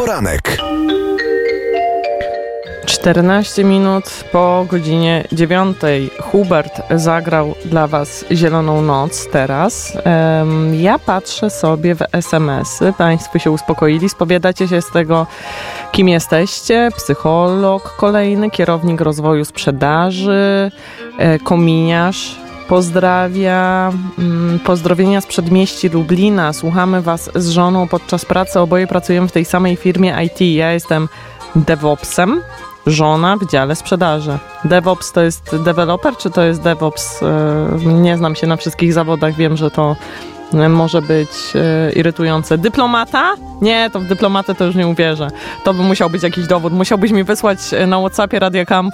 Poranek. 14 minut po godzinie 9. Hubert zagrał dla Was Zieloną Noc teraz. Ja patrzę sobie w SMS-y. Państwo się uspokoili. Spowiadacie się z tego, kim jesteście. Psycholog kolejny, kierownik rozwoju sprzedaży, kominiarz. Pozdrawia. Pozdrowienia z przedmieści Lublina. Słuchamy Was z żoną podczas pracy. Oboje pracujemy w tej samej firmie IT. Ja jestem DevOpsem, żona w dziale sprzedaży. DevOps to jest deweloper, czy to jest DevOps? Nie znam się na wszystkich zawodach. Wiem, że to może być irytujące. Dyplomata? Nie, to w dyplomatę to już nie uwierzę. To by musiał być jakiś dowód. Musiałbyś mi wysłać na WhatsAppie Radia Campus